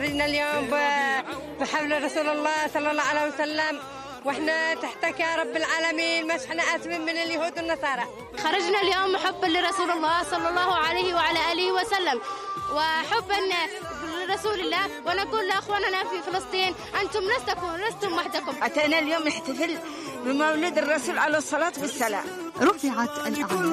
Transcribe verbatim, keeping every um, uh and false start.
خرجنا اليوم بحفل رسول الله صلى الله عليه وسلم، واحنا تحتك يا رب العالمين، مش احنا اسفين من اليهود والنصارى. خرجنا اليوم حبا لرسول الله صلى الله عليه وعلى اله وسلم، وحبا لرسول الله، ونقول لاخواننا في فلسطين انتم لستكم لستم وحدكم. اتينا اليوم نحتفل بمولد الرسول عليه الصلاه والسلام. رفعت الأعلام.